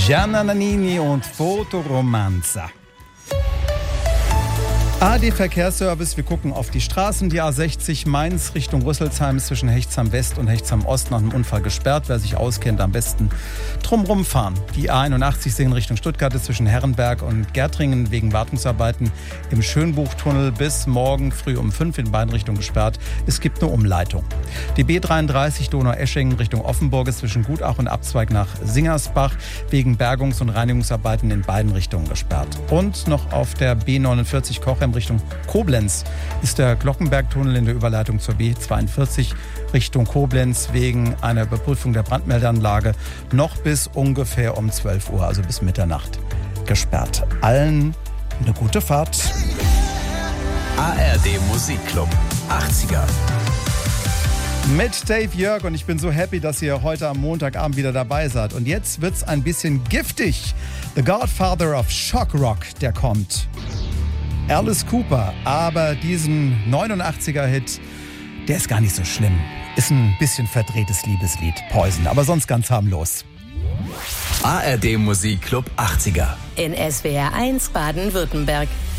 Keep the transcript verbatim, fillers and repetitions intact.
Gianna Nannini und Fotoromanza. A D Verkehrsservice, wir gucken auf die Straßen. Die A sechzig Mainz Richtung Rüsselsheim ist zwischen Hechtsheim West und Hechtsheim Ost nach einem Unfall gesperrt. Wer sich auskennt, am besten drumherum fahren. Die A einundachtzig in Richtung Stuttgart ist zwischen Herrenberg und Gärtringen wegen Wartungsarbeiten im Schönbuchtunnel bis morgen früh um fünf in beiden Richtungen gesperrt. Es gibt eine Umleitung. Die B dreiunddreißig Donau-Eschingen Richtung Offenburg ist zwischen Gutach und Abzweig nach Singersbach wegen Bergungs- und Reinigungsarbeiten in beiden Richtungen gesperrt. Und noch auf der B neunundvierzig Kochem Richtung Koblenz ist der Glockenbergtunnel in der Überleitung zur B zweiundvierzig Richtung Koblenz wegen einer Überprüfung der Brandmeldeanlage noch bis ungefähr um zwölf Uhr, also bis Mitternacht, gesperrt. Allen eine gute Fahrt. A R D Musikclub achtziger. Mit Dave Jörg und ich bin so happy, dass ihr heute am Montagabend wieder dabei seid. Und jetzt wird's ein bisschen giftig. The Godfather of Shock Rock, der kommt. Alice Cooper, aber diesen neunundachtziger-Hit, der ist gar nicht so schlimm. Ist ein bisschen verdrehtes Liebeslied, Poison, aber sonst ganz harmlos. A R D Musikclub achtziger. In S W R eins Baden-Württemberg.